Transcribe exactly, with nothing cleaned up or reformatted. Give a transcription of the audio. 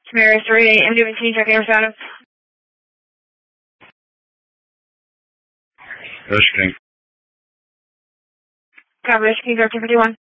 Samaria three eight, M D M T, checking your status. Rushing. Copy, King thirteen fifty-one.